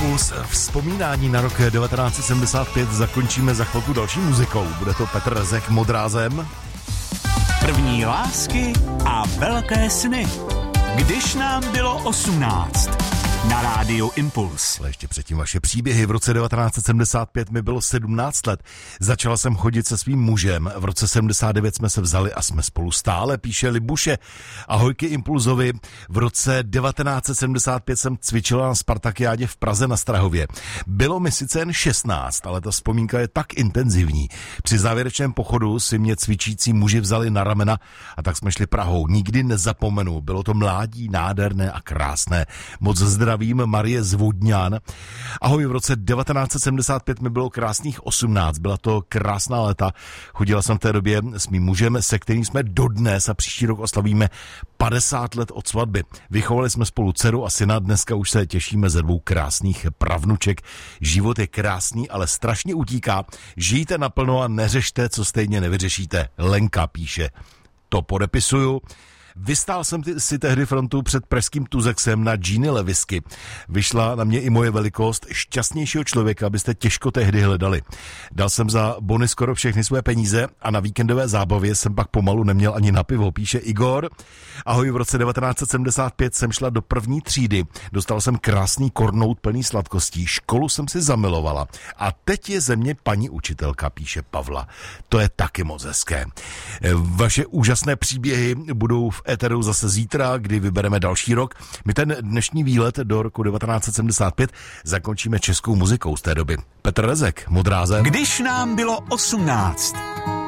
Impuls vzpomínání na rok 1975 zakončíme za chvilku další muzikou. Bude to Petr Rezek, Modrá zem. První lásky a velké sny. Když nám bylo 18. Na rádiu Impuls. Ale ještě předtím vaše příběhy. V roce 1975 mi bylo 17 let. Začala jsem chodit se svým mužem. V roce 79 jsme se vzali a jsme spolu stále, píše Libuše. Ahojky Impulzovi. V roce 1975 jsem cvičila na Spartakiádě v Praze na Strahově. Bylo mi sice jen 16, ale ta vzpomínka je tak intenzivní. Při závěrečném pochodu si mě cvičící muži vzali na ramena a tak jsme šli Prahou. Nikdy nezapomenu. Bylo to mládí, nádherné a krásné. Moc zdravím, Marie Zvodňán. Ahoj, v roce 1975 mi bylo krásných 18. Byla to krásná léta. Chodila jsem v té době s mým mužem, se kterým jsme dodnes a příští rok oslavíme 50 let od svatby. Vychovali jsme spolu dceru a syna, dneska už se těšíme ze 2 krásných pravnuček. Život je krásný, ale strašně utíká. Žijte naplno a neřešte, co stejně nevyřešíte. Lenka píše. To podepisuju. Vystál jsem si tehdy frontu před pražským Tuzexem na Jeany Levisky. Vyšla na mě i moje velikost. Šťastnějšího člověka byste těžko tehdy hledali. Dal jsem za bony skoro všechny své peníze a na víkendové zábavě jsem pak pomalu neměl ani na pivo, píše Igor. Ahoj, v roce 1975 jsem šla do 1. třídy. Dostal jsem krásný kornout plný sladkostí. Školu jsem si zamilovala. A teď je ze mě paní učitelka, píše Pavla. To je taky moc hezké. Vaše úžasné příběhy budou v éteru zase zítra, kdy vybereme další rok. My ten dnešní výlet do roku 1975 zakončíme českou muzikou z té doby. Petr Rezek, Modrá zem. Když nám bylo 18.